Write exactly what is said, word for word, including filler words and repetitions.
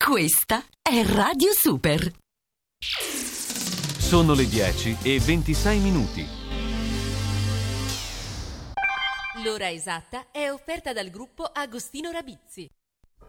Questa è Radio Super. Sono le dieci e ventisei minuti. L'ora esatta è offerta dal gruppo Agostino Rabizzi.